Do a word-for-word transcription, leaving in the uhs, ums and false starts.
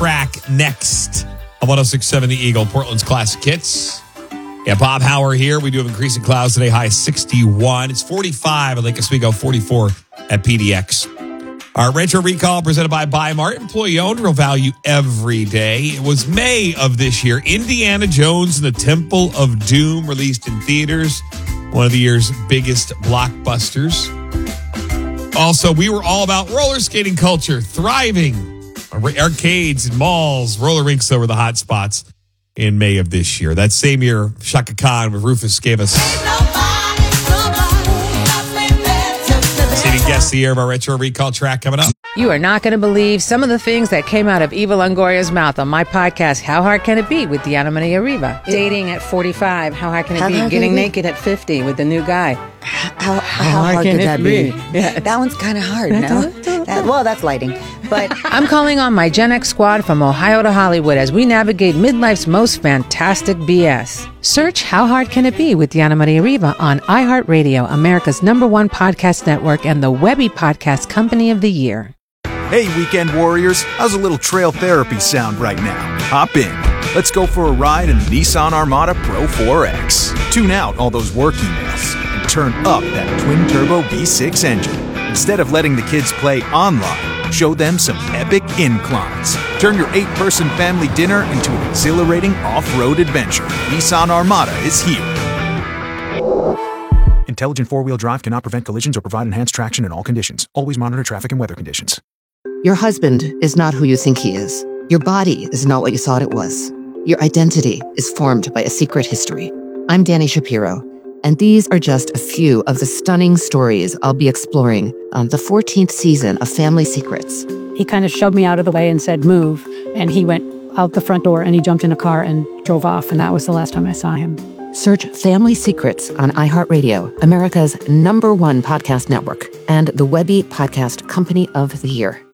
track next on one oh six point seven The Eagle, Portland's Classic Hits. Yeah, Bob Hauer here. We do have increasing clouds today, high sixty-one. It's forty-five at Lake Oswego, forty-four at P D X. Our Retro Recall presented by Buy Mart. Employee-owned, real value every day. It was May of this year. Indiana Jones and the Temple of Doom released in theaters. One of the year's biggest blockbusters. Also, we were all about roller skating culture, thriving. Arcades and malls, roller rinks over the hot spots in May of this year. That same year, Shaka Khan with Rufus gave us City Guest of the Year of our Retro Recall track coming up. You are not going to believe some of the things that came out of Eva Longoria's mouth on my podcast, How Hard Can It Be, with Diana Maria Riva. Dating at forty-five, how hard can it how be? Getting naked at fifty with the new guy. How, how, how hard, hard could that be? be? Yeah. That one's kind of hard, no? that, well, that's lighting. But I'm calling on my Gen X squad from Ohio to Hollywood as we navigate midlife's most fantastic B S. Search How Hard Can It Be with Diana Maria Riva on iHeartRadio, America's number one podcast network and the Webby Podcast Company of the Year. Hey, weekend warriors, how's a little trail therapy sound right now? Hop in. Let's go for a ride in the Nissan Armada Pro four X. Tune out all those work emails and turn up that twin-turbo V six engine. Instead of letting the kids play online, show them some epic inclines. Turn your eight-person family dinner into an exhilarating off-road adventure. Nissan Armada is here. Intelligent four-wheel drive cannot prevent collisions or provide enhanced traction in all conditions. Always monitor traffic and weather conditions. Your husband is not who you think he is. Your body is not what you thought it was. Your identity is formed by a secret history. I'm Danny Shapiro, and these are just a few of the stunning stories I'll be exploring on the fourteenth season of Family Secrets. He kind of shoved me out of the way and said, move, and he went out the front door and he jumped in a car and drove off, and that was the last time I saw him. Search Family Secrets on iHeartRadio, America's number one podcast network, and the Webby Podcast Company of the Year.